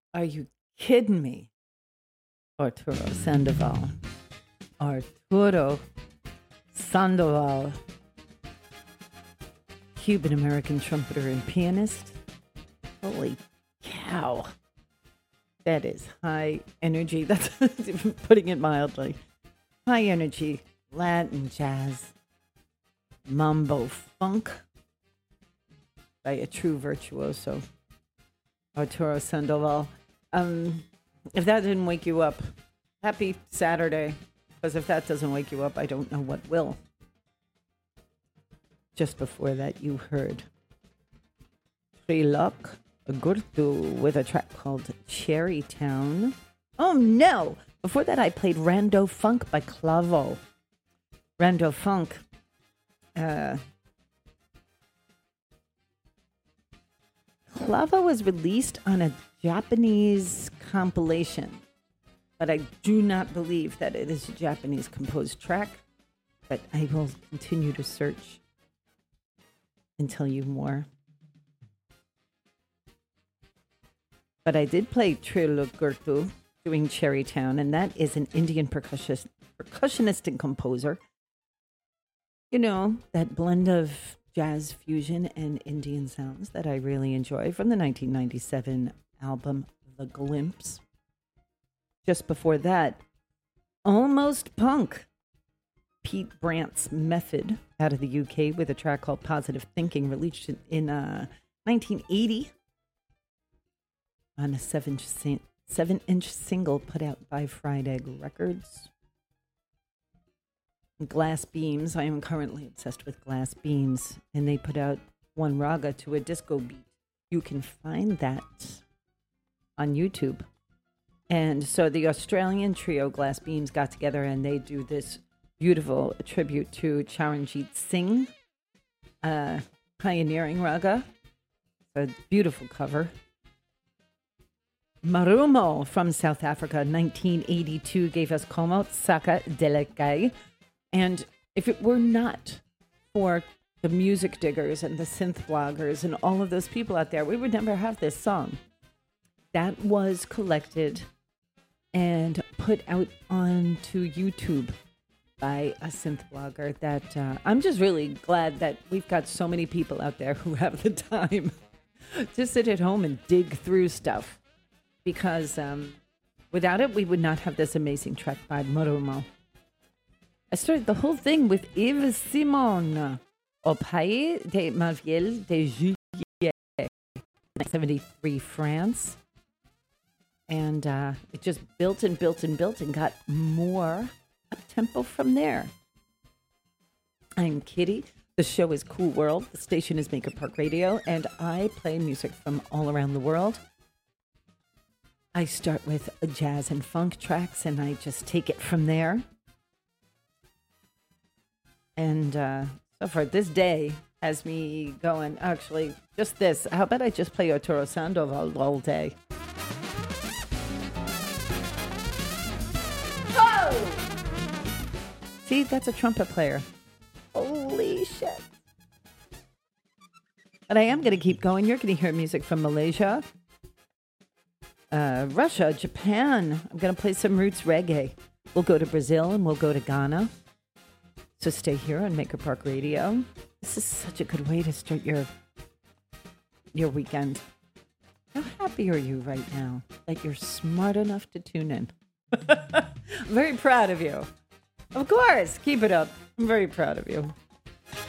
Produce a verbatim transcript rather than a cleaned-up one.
Are you kidding me? Arturo Sandoval. Arturo Sandoval. Cuban-American trumpeter and pianist. Holy cow. That is high energy. That's putting it mildly. High energy, Latin jazz, mambo funk by a true virtuoso, Arturo Sandoval. Um, if that didn't wake you up, happy Saturday. Because if that doesn't wake you up, I don't know what will. Just before that, you heard Trilok Gurtu with a track called Cherry Town. Oh no! Before that, I played Rando Funk by Clavo. Rando Funk. Uh, Clavo was released on a Japanese compilation, but I do not believe that it is a Japanese composed track. But I will continue to search and tell you more. But I did play Trilok Gurtu doing Cherry Town, and that is an Indian percussionist, percussionist and composer. You know, that blend of jazz fusion and Indian sounds that I really enjoy from the nineteen ninety-seven album The Glimpse. Just before that, Almost Punk. Pete Brandt's Method out of the U K with a track called Positive Thinking, released in uh, nineteen eighty on a seven seven-inch single put out by Fried Egg Records. Glass Beams. I am currently obsessed with Glass Beams, and they put out one raga to a disco beat. You can find that on YouTube. And so the Australian trio Glass Beams got together, and they do this beautiful tribute to Charanjit Singh, uh, pioneering raga. A beautiful cover. Marumo from South Africa, nineteen eighty-two, gave us Como Saka Delekai. And if it were not for the music diggers and the synth bloggers and all of those people out there, we would never have this song. That was collected and put out onto YouTube by a synth blogger that uh, I'm just really glad that we've got so many people out there who have the time to sit at home and dig through stuff. Because um, without it, we would not have this amazing track by Marumo. I started the whole thing with Yves Simon, Au Pays des Merveilles de Juillet, nineteen seventy-three, France. And uh, it just built and built and built and got more up-tempo from there. I'm Kitty. The show is Cool World. The station is Maker Park Radio, and I play music from all around the world. I start with jazz and funk tracks, and I just take it from there. And uh, so far, this day has me going, actually, just this. How about I just play Arturo Sandoval all day? Oh! See, that's a trumpet player. Holy shit. But I am going to keep going. You're going to hear music from Malaysia, uh, Russia, Japan. I'm going to play some roots reggae. We'll go to Brazil and we'll go to Ghana. So stay here on Maker Park Radio. This is such a good way to start your your weekend. How happy are you right now that you're smart enough to tune in? I'm very proud of you. Of course, keep it up. I'm very proud of you.